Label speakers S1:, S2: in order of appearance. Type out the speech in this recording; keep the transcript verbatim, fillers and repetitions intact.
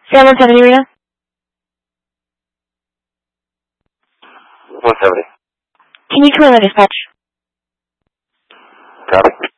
S1: San one seventy, Rita.
S2: one seventy.
S1: Can you come in the dispatch?
S2: Copy.